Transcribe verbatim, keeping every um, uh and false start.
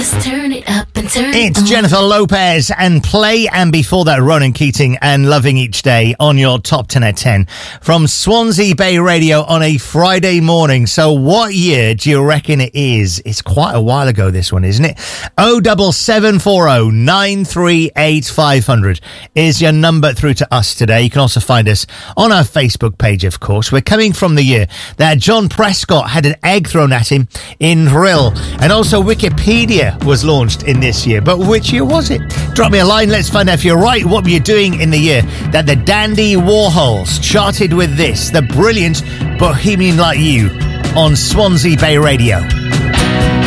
Just turn it up and turn It's it on. Jennifer Lopez and Play, and before that Ronan Keating and Loving Each Day on your Top ten at ten from Swansea Bay Radio on a Friday morning. So what year do you reckon it is? It's quite a while ago, this one, isn't it? oh seven seven four oh nine three eight five hundred is your number through to us today. You can also find us on our Facebook page, of course. We're coming from the year that John Prescott had an egg thrown at him in Rhyl, and also Wikipedia was launched in this year. But which year was it? Drop me a line, let's find out if you're right. What were you doing in the year that the Dandy Warhols charted with this, the brilliant Bohemian Like You, on Swansea Bay Radio?